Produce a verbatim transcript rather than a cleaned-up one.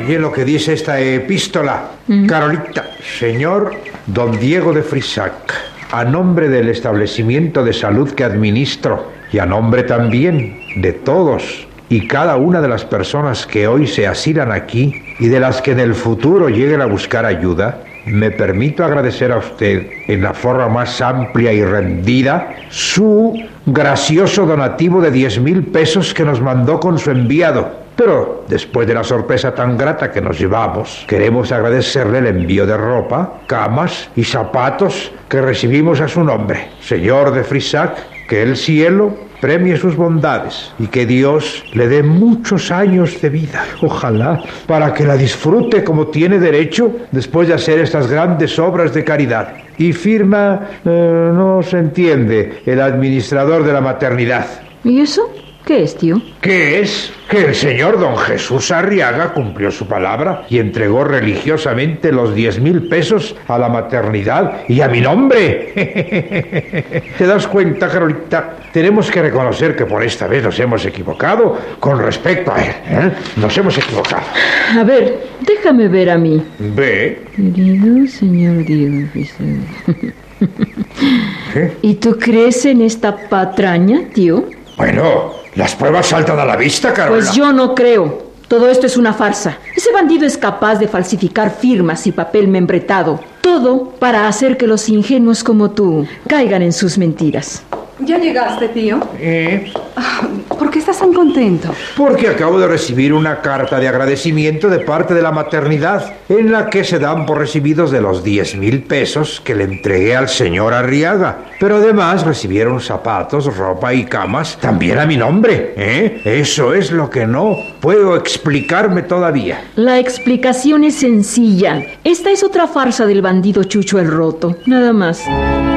Oye lo que dice esta epístola. Mm. Carolita, señor don Diego de Frisac, a nombre del establecimiento de salud que administro y a nombre también de todos y cada una de las personas que hoy se asilan aquí y de las que en el futuro lleguen a buscar ayuda, me permito agradecer a usted en la forma más amplia y rendida su gracioso donativo de diez mil pesos que nos mandó con su enviado. Pero después de la sorpresa tan grata que nos llevamos, queremos agradecerle el envío de ropa, camas y zapatos que recibimos a su nombre. Señor de Frisac, que el cielo premie sus bondades y que Dios le dé muchos años de vida, ojalá, para que la disfrute como tiene derecho después de hacer estas grandes obras de caridad. Y firma, eh, no se entiende, el administrador de la maternidad. ¿Y eso? ¿Qué es, tío? ¿Qué es? Que el señor don Jesús Arriaga cumplió su palabra y entregó religiosamente los diez mil pesos a la maternidad y a mi nombre. ¿Te das cuenta, Carolita? Tenemos que reconocer que por esta vez nos hemos equivocado con respecto a él, ¿eh? Nos hemos equivocado. A ver, déjame ver a mí. Ve. Querido señor Diego. ¿Qué? ¿Y tú crees en esta patraña, tío? Bueno, las pruebas saltan a la vista, Carola. Pues yo no creo. Todo esto es una farsa. Ese bandido es capaz de falsificar firmas y papel membretado. Todo para hacer que los ingenuos como tú caigan en sus mentiras. ¿Ya llegaste, tío? ¿Eh? ¿Por qué estás tan contento? Porque acabo de recibir una carta de agradecimiento de parte de la maternidad en la que se dan por recibidos de los diez mil pesos que le entregué al señor Arriaga. Pero además recibieron zapatos, ropa y camas también a mi nombre, ¿eh? Eso es lo que no puedo explicarme todavía. La explicación es sencilla. Esta es otra farsa del bandido Chucho el Roto, nada más.